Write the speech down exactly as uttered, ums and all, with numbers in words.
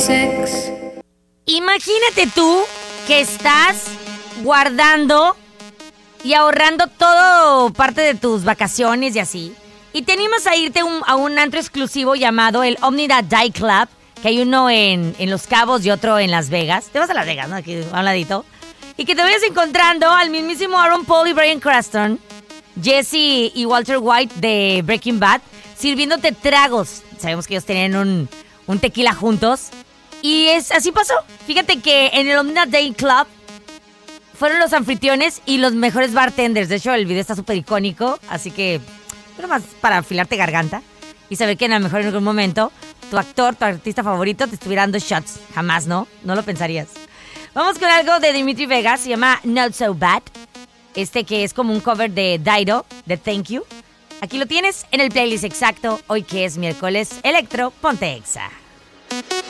Sex. Imagínate tú que estás guardando y ahorrando todo parte de tus vacaciones y así. Y te animas a irte un- a un antro exclusivo llamado el Omnida Dive Club, que hay uno en, en Los Cabos y otro en Las Vegas. Te vas a Las Vegas, ¿no? Aquí a un ladito. Y que te vayas encontrando al mismísimo Aaron Paul y Bryan Cranston, Jesse y Walter White de Breaking Bad, sirviéndote tragos. Sabemos que ellos tenían un, un tequila juntos. Y es así pasó. Fíjate que en el Omnida Dive Club fueron los anfitriones y los mejores bartenders. De hecho, el video está súper icónico, así que pero más para afilarte garganta y saber que en a lo mejor en algún momento tu actor, tu artista favorito te estuviera dando shots. Jamás, ¿no? No lo pensarías. Vamos con algo de Dimitri Vegas, se llama Not So Bad. Este que es como un cover de Dido, de Thank You. Aquí lo tienes en el playlist exacto, hoy que es miércoles electro, ponte Exa.